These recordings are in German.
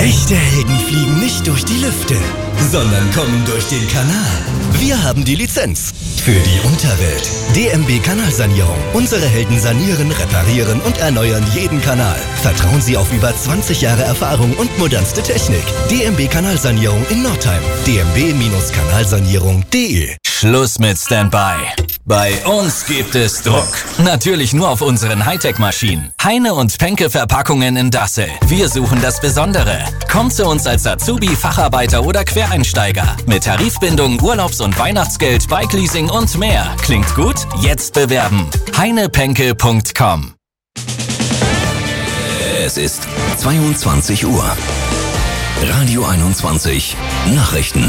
Echte Helden fliegen nicht durch die Lüfte, sondern kommen durch den Kanal. Wir haben die Lizenz für die Unterwelt. DMB Kanalsanierung. Unsere Helden sanieren, reparieren und erneuern jeden Kanal. Vertrauen Sie auf über 20 Jahre Erfahrung und modernste Technik. DMB Kanalsanierung in Nordheim. dmb-kanalsanierung.de. Schluss mit Standby. Bei uns gibt es Druck. Natürlich nur auf unseren Hightech-Maschinen. Heine und Penke Verpackungen in Dassel. Wir suchen das Besondere. Kommt zu uns als Azubi, Facharbeiter oder Quereinsteiger. Mit Tarifbindung, Urlaubs- und Weihnachtsgeld, Bike-Leasing und mehr. Klingt gut? Jetzt bewerben. heinepenke.com. Es ist 22 Uhr. Radio 21 Nachrichten.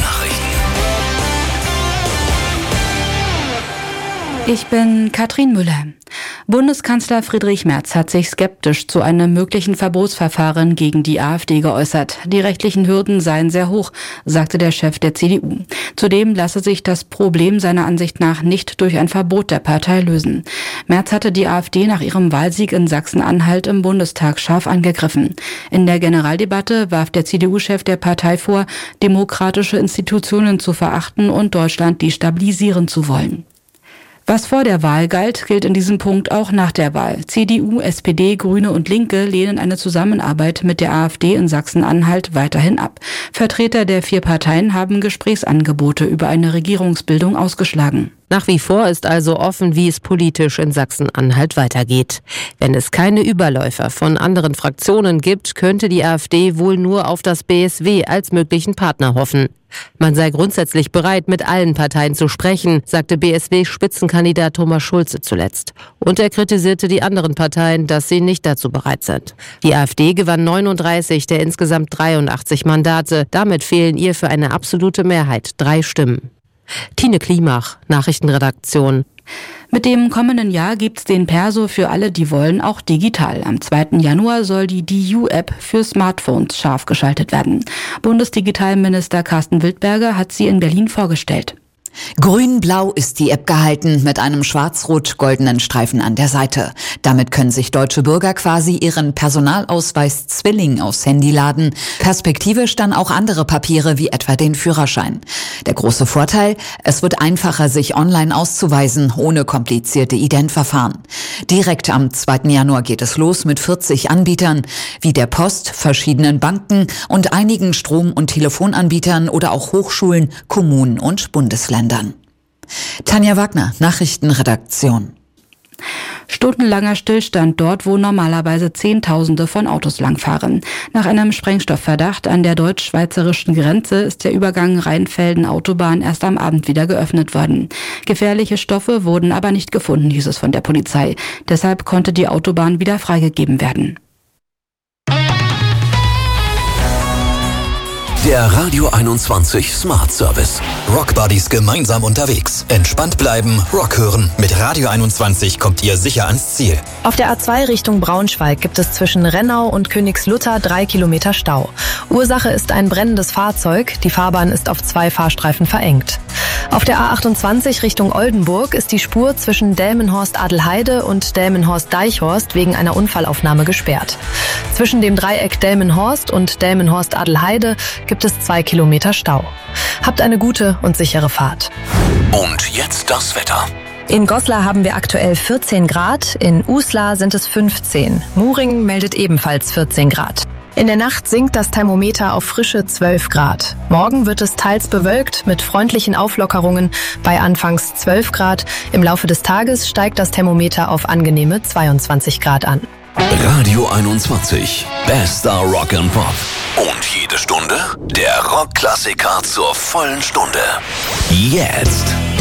Ich bin Katrin Müller. Bundeskanzler Friedrich Merz hat sich skeptisch zu einem möglichen Verbotsverfahren gegen die AfD geäußert. Die rechtlichen Hürden seien sehr hoch, sagte der Chef der CDU. Zudem lasse sich das Problem seiner Ansicht nach nicht durch ein Verbot der Partei lösen. Merz hatte die AfD nach ihrem Wahlsieg in Sachsen-Anhalt im Bundestag scharf angegriffen. In der Generaldebatte warf der CDU-Chef der Partei vor, demokratische Institutionen zu verachten und Deutschland destabilisieren zu wollen. Was vor der Wahl galt, gilt in diesem Punkt auch nach der Wahl. CDU, SPD, Grüne und Linke lehnen eine Zusammenarbeit mit der AfD in Sachsen-Anhalt weiterhin ab. Vertreter der 4 Parteien haben Gesprächsangebote über eine Regierungsbildung ausgeschlagen. Nach wie vor ist also offen, wie es politisch in Sachsen-Anhalt weitergeht. Wenn es keine Überläufer von anderen Fraktionen gibt, könnte die AfD wohl nur auf das BSW als möglichen Partner hoffen. Man sei grundsätzlich bereit, mit allen Parteien zu sprechen, sagte BSW-Spitzenkandidat Thomas Schulze zuletzt. Und er kritisierte die anderen Parteien, dass sie nicht dazu bereit sind. Die AfD gewann 39 der insgesamt 83 Mandate. Damit fehlen ihr für eine absolute Mehrheit 3 Stimmen. Tine Klimach, Nachrichtenredaktion. Mit dem kommenden Jahr gibt's den Perso für alle, die wollen, auch digital. Am 2. Januar soll die DU-App für Smartphones scharf geschaltet werden. Bundesdigitalminister Carsten Wildberger hat sie in Berlin vorgestellt. Grün-blau ist die App gehalten mit einem schwarz-rot-goldenen Streifen an der Seite. Damit können sich deutsche Bürger quasi ihren Personalausweis Zwilling aufs Handy laden. Perspektivisch dann auch andere Papiere wie etwa den Führerschein. Der große Vorteil, es wird einfacher, sich online auszuweisen, ohne komplizierte Identverfahren. Direkt am 2. Januar geht es los mit 40 Anbietern, wie der Post, verschiedenen Banken und einigen Strom- und Telefonanbietern oder auch Hochschulen, Kommunen und Bundesländern. Tanja Wagner, Nachrichtenredaktion. Stundenlanger Stillstand dort, wo normalerweise Zehntausende von Autos langfahren. Nach einem Sprengstoffverdacht an der deutsch-schweizerischen Grenze ist der Übergang Rheinfelden-Autobahn erst am Abend wieder geöffnet worden. Gefährliche Stoffe wurden aber nicht gefunden, hieß es von der Polizei. Deshalb konnte die Autobahn wieder freigegeben werden. Der Radio 21 Smart Service. Rock Buddies gemeinsam unterwegs. Entspannt bleiben, Rock hören. Mit Radio 21 kommt ihr sicher ans Ziel. Auf der A2 Richtung Braunschweig gibt es zwischen Rennau und Königslutter 3 Kilometer Stau. Ursache ist ein brennendes Fahrzeug. Die Fahrbahn ist auf 2 Fahrstreifen verengt. Auf der A28 Richtung Oldenburg ist die Spur zwischen Delmenhorst-Adelheide und Delmenhorst-Deichhorst wegen einer Unfallaufnahme gesperrt. Zwischen dem Dreieck Delmenhorst und Delmenhorst-Adelheide gibt es 2 Kilometer Stau. Habt eine gute und sichere Fahrt. Und jetzt das Wetter. In Goslar haben wir aktuell 14 Grad, in Uslar sind es 15. Muring meldet ebenfalls 14 Grad. In der Nacht sinkt das Thermometer auf frische 12 Grad. Morgen wird es teils bewölkt mit freundlichen Auflockerungen bei anfangs 12 Grad. Im Laufe des Tages steigt das Thermometer auf angenehme 22 Grad an. Radio 21. Bester Rock and Pop. Und jede Stunde der Rockklassiker zur vollen Stunde. Jetzt.